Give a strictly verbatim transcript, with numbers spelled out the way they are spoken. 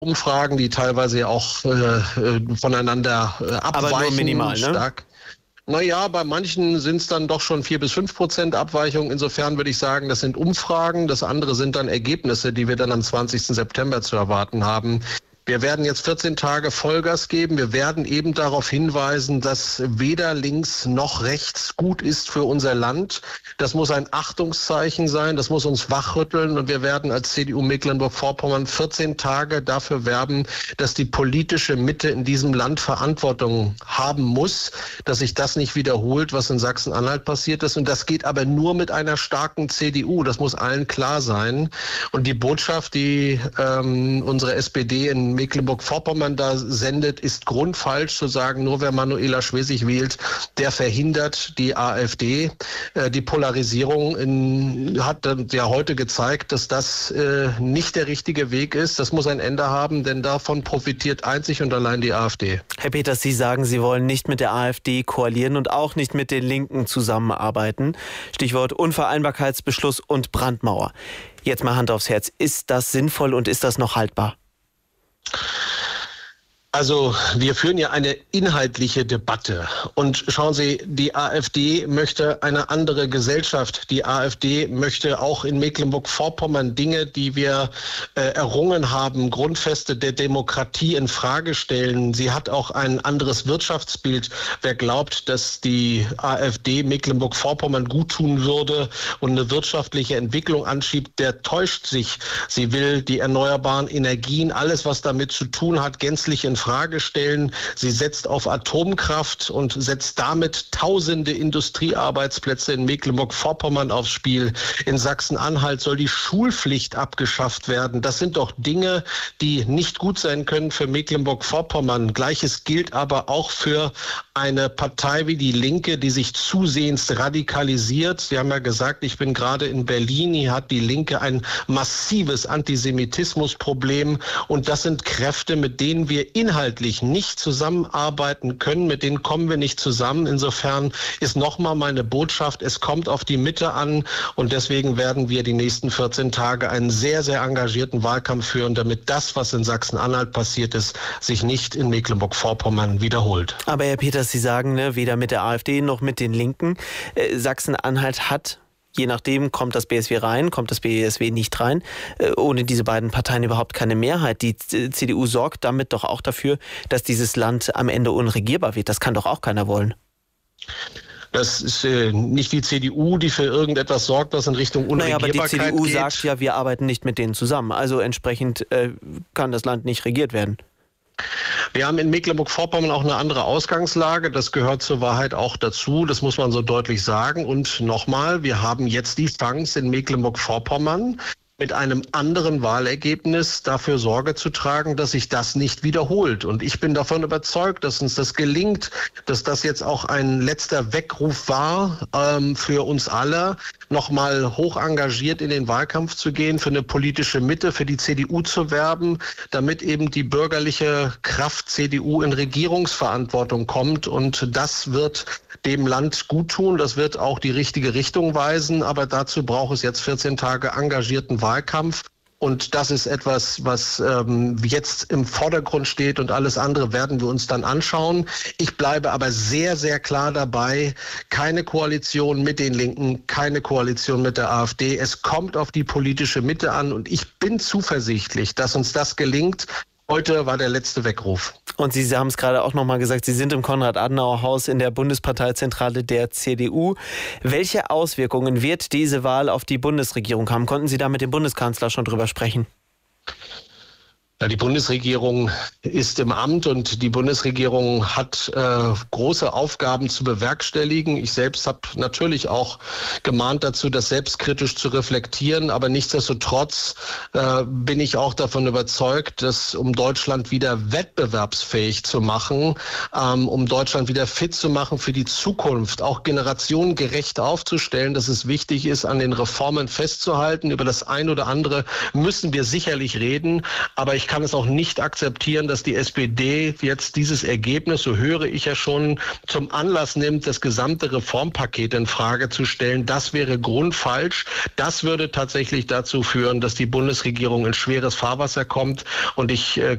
Umfragen, die teilweise ja auch äh, voneinander äh, abweichen. Aber nur minimal, ne? Stark. Naja, bei manchen sind es dann doch schon vier bis fünf Prozent Abweichung. Insofern würde ich sagen, das sind Umfragen. Das andere sind dann Ergebnisse, die wir dann am zwanzigsten September zu erwarten haben. Wir werden jetzt vierzehn Tage Vollgas geben. Wir werden eben darauf hinweisen, dass weder links noch rechts gut ist für unser Land. Das muss ein Achtungszeichen sein. Das muss uns wachrütteln. Und wir werden als C D U Mecklenburg-Vorpommern vierzehn Tage dafür werben, dass die politische Mitte in diesem Land Verantwortung haben muss, dass sich das nicht wiederholt, was in Sachsen-Anhalt passiert ist. Und das geht aber nur mit einer starken C D U. Das muss allen klar sein. Und die Botschaft, die ähm, unsere S P D in Mecklenburg-Vorpommern da sendet, ist grundfalsch zu sagen, nur wer Manuela Schwesig wählt, der verhindert die AfD. Äh, die Polarisierung in, hat ja heute gezeigt, dass das äh, nicht der richtige Weg ist. Das muss ein Ende haben, denn davon profitiert einzig und allein die AfD. Herr Peters, Sie sagen, Sie wollen nicht mit der AfD koalieren und auch nicht mit den Linken zusammenarbeiten. Stichwort Unvereinbarkeitsbeschluss und Brandmauer. Jetzt mal Hand aufs Herz. Ist das sinnvoll und ist das noch haltbar? Also wir führen ja eine inhaltliche Debatte. Und schauen Sie, die AfD möchte eine andere Gesellschaft. Die AfD möchte auch in Mecklenburg-Vorpommern Dinge, die wir äh, errungen haben, Grundfeste der Demokratie in Frage stellen. Sie hat auch ein anderes Wirtschaftsbild. Wer glaubt, dass die AfD Mecklenburg-Vorpommern gut tun würde und eine wirtschaftliche Entwicklung anschiebt, der täuscht sich. Sie will die erneuerbaren Energien, alles was damit zu tun hat, gänzlich in Frage stellen. Sie setzt auf Atomkraft und setzt damit tausende Industriearbeitsplätze in Mecklenburg-Vorpommern aufs Spiel. In Sachsen-Anhalt soll die Schulpflicht abgeschafft werden. Das sind doch Dinge, die nicht gut sein können für Mecklenburg-Vorpommern. Gleiches gilt aber auch für eine Partei wie die Linke, die sich zusehends radikalisiert. Sie haben ja gesagt, ich bin gerade in Berlin. Hier hat die Linke ein massives Antisemitismusproblem. Und das sind Kräfte, mit denen wir inhaltlich nicht zusammenarbeiten können. Mit denen kommen wir nicht zusammen. Insofern ist nochmal meine Botschaft, es kommt auf die Mitte an. Und deswegen werden wir die nächsten vierzehn Tage einen sehr, sehr engagierten Wahlkampf führen, damit das, was in Sachsen-Anhalt passiert ist, sich nicht in Mecklenburg-Vorpommern wiederholt. Aber Herr Peters, Sie sagen, ne, weder mit der AfD noch mit den Linken. Äh, Sachsen-Anhalt hat, je nachdem, kommt das B S W rein, kommt das B S W nicht rein, äh, ohne diese beiden Parteien überhaupt keine Mehrheit. Die C D U sorgt damit doch auch dafür, dass dieses Land am Ende unregierbar wird. Das kann doch auch keiner wollen. Das ist äh, nicht die C D U, die für irgendetwas sorgt, was in Richtung Unregierbarkeit geht. Naja, aber die C D U geht. sagt ja, wir arbeiten nicht mit denen zusammen. Also entsprechend äh, kann das Land nicht regiert werden. Wir haben in Mecklenburg-Vorpommern auch eine andere Ausgangslage. Das gehört zur Wahrheit auch dazu. Das muss man so deutlich sagen. Und nochmal, wir haben jetzt die Chance in Mecklenburg-Vorpommern mit einem anderen Wahlergebnis dafür Sorge zu tragen, dass sich das nicht wiederholt. Und ich bin davon überzeugt, dass uns das gelingt, dass das jetzt auch ein letzter Weckruf war ähm, für uns alle, nochmal hoch engagiert in den Wahlkampf zu gehen, für eine politische Mitte, für die C D U zu werben, damit eben die bürgerliche Kraft C D U in Regierungsverantwortung kommt. Und das wird dem Land gut tun, das wird auch die richtige Richtung weisen. Aber dazu braucht es jetzt vierzehn Tage engagierten Wahlkampf. Wahlkampf. Und das ist etwas, was ähm, jetzt im Vordergrund steht und alles andere werden wir uns dann anschauen. Ich bleibe aber sehr, sehr klar dabei, keine Koalition mit den Linken, keine Koalition mit der AfD. Es kommt auf die politische Mitte an und ich bin zuversichtlich, dass uns das gelingt. Heute war der letzte Weckruf. Und Sie haben es gerade auch nochmal gesagt, Sie sind im Konrad-Adenauer-Haus in der Bundesparteizentrale der C D U. Welche Auswirkungen wird diese Wahl auf die Bundesregierung haben? Konnten Sie da mit dem Bundeskanzler schon drüber sprechen? Ja, die Bundesregierung ist im Amt und die Bundesregierung hat äh, große Aufgaben zu bewerkstelligen. Ich selbst habe natürlich auch gemahnt dazu, das selbstkritisch zu reflektieren. Aber nichtsdestotrotz äh, bin ich auch davon überzeugt, dass um Deutschland wieder wettbewerbsfähig zu machen, ähm, um Deutschland wieder fit zu machen für die Zukunft, auch generationengerecht aufzustellen, dass es wichtig ist, an den Reformen festzuhalten. Über das ein oder andere müssen wir sicherlich reden. Aber ich kann es auch nicht akzeptieren, dass die S P D jetzt dieses Ergebnis, so höre ich ja schon, zum Anlass nimmt, das gesamte Reformpaket in Frage zu stellen. Das wäre grundfalsch. Das würde tatsächlich dazu führen, dass die Bundesregierung in schweres Fahrwasser kommt. Und ich äh,